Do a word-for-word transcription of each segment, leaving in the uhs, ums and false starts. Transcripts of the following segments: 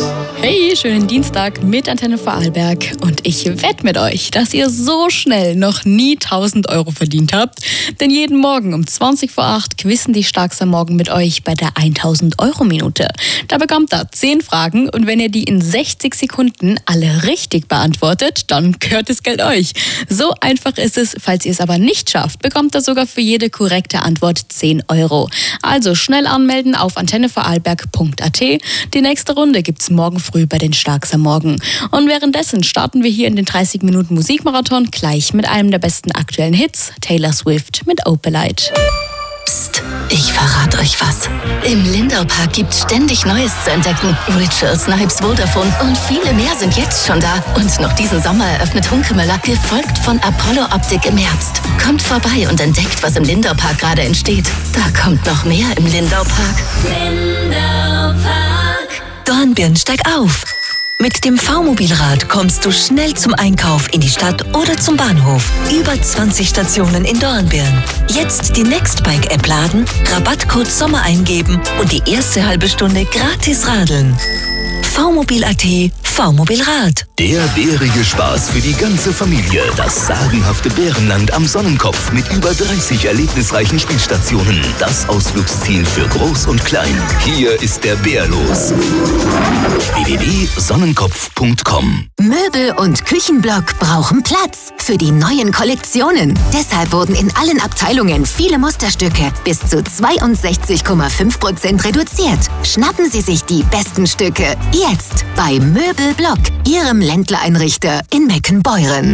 Hey, schönen Dienstag mit Antenne Vorarlberg und ich wette mit euch, dass ihr so schnell noch nie tausend Euro verdient habt. Denn jeden Morgen um zwanzig vor acht quizzen die Starks am Morgen mit euch bei der tausend Euro Minute. Da bekommt ihr zehn Fragen und wenn ihr die in sechzig Sekunden alle richtig beantwortet, dann gehört das Geld euch. So einfach ist es. Falls ihr es aber nicht schafft, bekommt ihr sogar für jede korrekte Antwort zehn Euro. Also schnell anmelden auf antenne vorarlberg punkt a t. Die nächste Runde gibt's morgen früh bei den Starks am Morgen. Und währenddessen starten wir hier in den dreißig Minuten Musikmarathon gleich mit einem der besten aktuellen Hits, Taylor Swift mit Opalite. Psst, ich verrate euch was. Im Lindau Park gibt's ständig Neues zu entdecken. Ritual, Snipes, Vodafone und viele mehr sind jetzt schon da. Und noch diesen Sommer eröffnet Hunkemöller, gefolgt von Apollo Optik im Herbst. Kommt vorbei und entdeckt, was im Lindau Park gerade entsteht. Da kommt noch mehr im Lindau Park. Lindau Park. Dornbirn, steig auf! Mit dem V-Mobilrad kommst du schnell zum Einkauf in die Stadt oder zum Bahnhof. Über zwanzig Stationen in Dornbirn. Jetzt die Nextbike-App laden, Rabattcode Sommer eingeben und die erste halbe Stunde gratis radeln. V-Mobil punkt a t, V-Mobilrad. Der bärige Spaß für die ganze Familie. Das sagenhafte Bärenland am Sonnenkopf mit über dreißig erlebnisreichen Spielstationen. Das Ausflugsziel für Groß und Klein. Hier ist der Bär los. w w w punkt sonnenkopf punkt com. Möbel und Küchenblock brauchen Platz für die neuen Kollektionen. Deshalb wurden in allen Abteilungen viele Musterstücke bis zu zweiundsechzig Komma fünf Prozent reduziert. Schnappen Sie sich die besten Stücke jetzt bei Möbelblock, Ihrem Ländler-Einrichter in Meckenbeuren.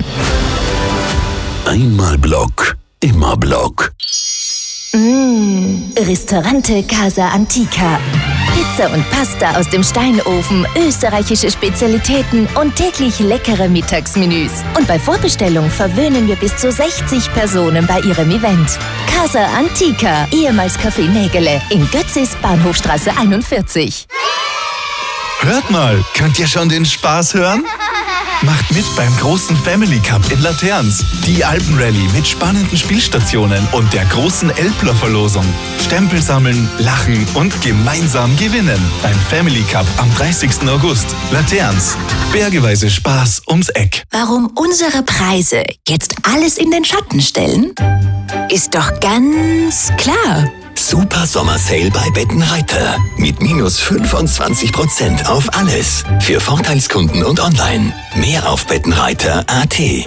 Einmal Block, immer Block. Mmh, Ristorante Casa Antica. Pizza und Pasta aus dem Steinofen, österreichische Spezialitäten und täglich leckere Mittagsmenüs. Und bei Vorbestellung verwöhnen wir bis zu sechzig Personen bei Ihrem Event. Casa Antica, ehemals Café Nägele, in Götzis, Bahnhofstraße einundvierzig. Hört mal, könnt ihr schon den Spaß hören? Macht mit beim großen Family Cup in Laterns. Die Alpenrallye mit spannenden Spielstationen und der großen Elbler-Verlosung. Stempel sammeln, lachen und gemeinsam gewinnen. Beim Family Cup am dreißigsten August. Laterns. Bergeweise Spaß ums Eck. Warum unsere Preise jetzt alles in den Schatten stellen? Ist doch ganz klar. Super Sommersale bei Bettenreiter. Mit minus fünfundzwanzig Prozent auf alles. Für Vorteilskunden und online. Mehr auf bettenreiter punkt a t.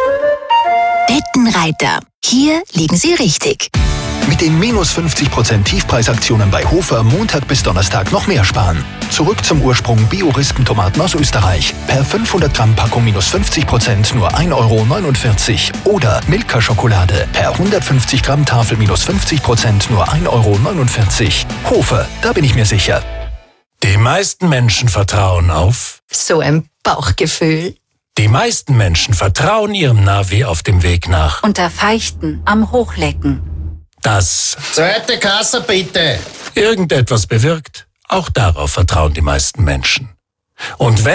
Bettenreiter. Hier liegen Sie richtig. Mit den minus fünfzig Prozent Tiefpreisaktionen bei Hofer Montag bis Donnerstag noch mehr sparen. Zurück zum Ursprung Bio-Rispentomaten aus Österreich. Per fünfhundert Gramm Packung minus fünfzig Prozent nur ein Euro neunundvierzig. Oder Milka-Schokolade. Per hundertfünfzig Gramm Tafel minus fünfzig Prozent nur ein Euro neunundvierzig. Hofer, da bin ich mir sicher. Die meisten Menschen vertrauen auf... So ein Bauchgefühl. Die meisten Menschen vertrauen ihrem Navi auf dem Weg nach... Unter Feichten am Hochlecken. Das... Zweite Kasse bitte. ...irgendetwas bewirkt. Auch darauf vertrauen die meisten Menschen. Und wenn